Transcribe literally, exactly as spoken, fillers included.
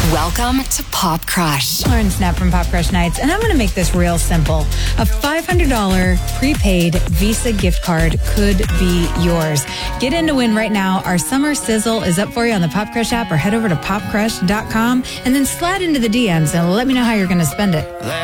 Welcome to Pop Crush. Lauren Snap from Pop Crush Nights, and I'm going to make this real simple. A five hundred dollars prepaid Visa gift card could be yours. Get in to win right now. Our summer sizzle is up for you on the Pop Crush app, or head over to pop crush dot com and then slide into the D Ms and let me know how you're going to spend it.